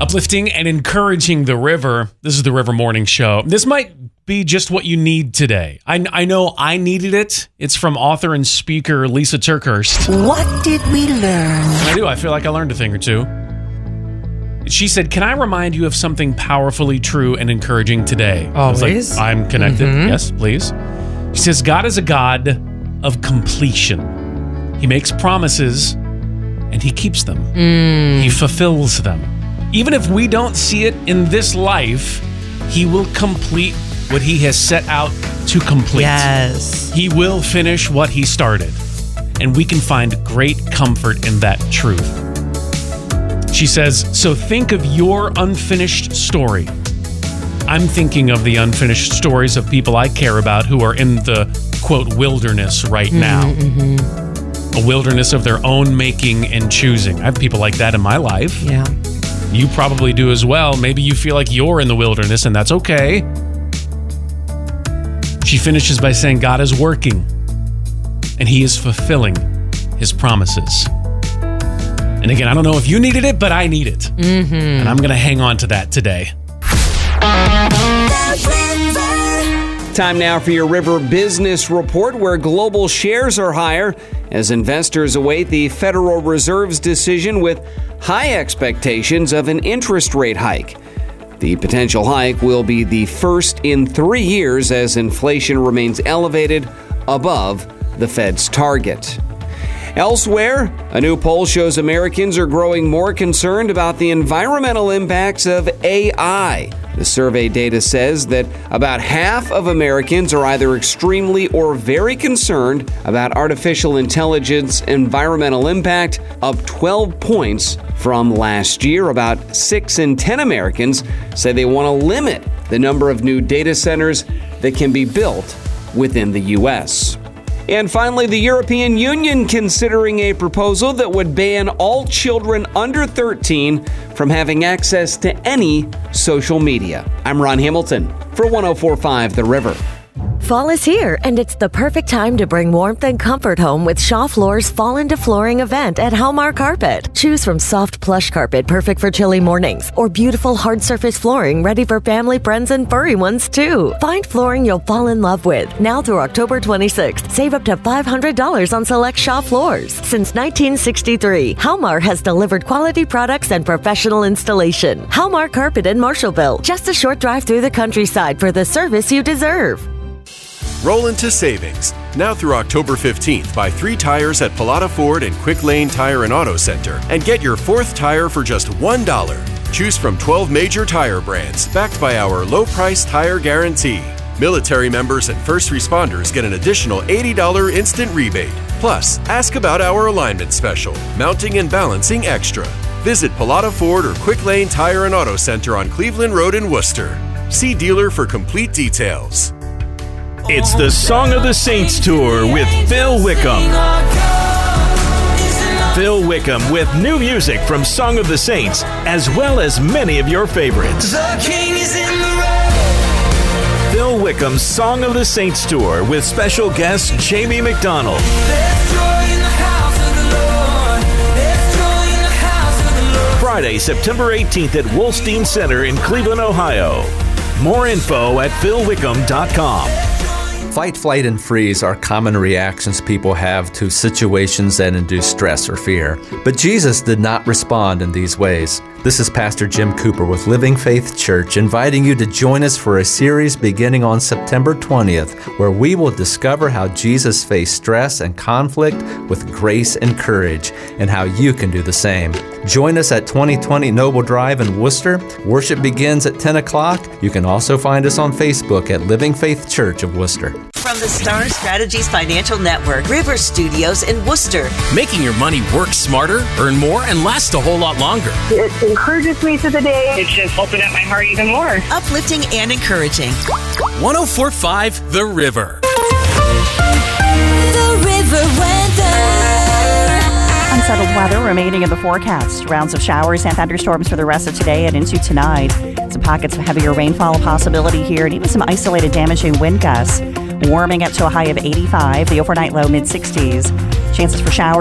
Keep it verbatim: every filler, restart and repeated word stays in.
Uplifting and encouraging the river. This is the River Morning Show. This might be just what you need today. I, I know I needed it. It's from author and speaker Lisa TerKeurst. What did we learn? I do. I feel like I learned a thing or two. She said, can I remind you of something powerfully true and encouraging today? Always. I was like, I'm connected. Mm-hmm. Yes, please. She says, God is a God of completion. He makes promises and he keeps them. Mm. He fulfills them. Even if we don't see it in this life, he will complete what he has set out to complete. Yes. He will finish what he started. And we can find great comfort in that truth. She says, so think of your unfinished story. I'm thinking of the unfinished stories of people I care about who are in the, quote, wilderness right now. Mm-hmm. A wilderness of their own making and choosing. I have people like that in my life. Yeah. You probably do as well. Maybe you feel like you're in the wilderness, and that's okay. She finishes by saying God is working, and he is fulfilling his promises. And again, I don't know if you needed it, but I need it. Mm-hmm. And I'm going to hang on to that today. Time now for your River Business Report, where global shares are higher as investors await the Federal Reserve's decision with high expectations of an interest rate hike. The potential hike will be the first in three years as inflation remains elevated above the Fed's target. Elsewhere, a new poll shows Americans are growing more concerned about the environmental impacts of A I. The survey data says that about half of Americans are either extremely or very concerned about artificial intelligence environmental impact, up twelve points from last year. About six in ten Americans say they want to limit the number of new data centers that can be built within the U S. And finally, the European Union considering a proposal that would ban all children under thirteen from having access to any social media. I'm Ron Hamilton for one oh four point five The River. Fall is here, and it's the perfect time to bring warmth and comfort home with Shaw Floor's Fall into Flooring event at Halmar Carpet. Choose from soft plush carpet perfect for chilly mornings, or beautiful hard surface flooring ready for family, friends, and furry ones too. Find flooring you'll fall in love with. Now through October twenty-sixth, save up to five hundred dollars on select Shaw floors. Since nineteen sixty-three, Halmar has delivered quality products and professional installation. Halmar Carpet in Marshallville, just a short drive through the countryside for the service you deserve. Roll into savings. Now through October fifteenth, buy three tires at Pallotta Ford and Quick Lane Tire and Auto Center and get your fourth tire for just one dollar. Choose from twelve major tire brands backed by our low-price tire guarantee. Military members and first responders get an additional eighty dollars instant rebate. Plus, ask about our alignment special, mounting and balancing extra. Visit Pallotta Ford or Quick Lane Tire and Auto Center on Cleveland Road in Worcester. See dealer for complete details. It's the Song of the Saints Tour with Phil Wickham. Phil Wickham with new music from Song of the Saints, as well as many of your favorites. The King is in the road. Phil Wickham's Song of the Saints Tour with special guest Jamie McDonald. There's joy in the house of the Lord. There's joy in the house of the Lord. Friday, September eighteenth at Wolstein Center in Cleveland, Ohio. More info at phil wickham dot com. Fight, flight, and freeze are common reactions people have to situations that induce stress or fear. But Jesus did not respond in these ways. This is Pastor Jim Cooper with Living Faith Church, inviting you to join us for a series beginning on September twentieth, where we will discover how Jesus faced stress and conflict with grace and courage, and how you can do the same. Join us at twenty twenty Noble Drive in Worcester. Worship begins at ten o'clock. You can also find us on Facebook at Living Faith Church of Worcester. From the Star Strategies Financial Network, River Studios in Worcester. Making your money work smarter, earn more, and last a whole lot longer. It encourages me to the day. It's just opened up my heart even more. Uplifting and encouraging. one oh four point five The River. The River weather. Unsettled weather remaining in the forecast. Rounds of showers and thunderstorms for the rest of today and into tonight. Some pockets of heavier rainfall possibility here, and even some isolated damaging wind gusts. Warming up to a high of eighty-five. The overnight low mid sixties. Chances for showers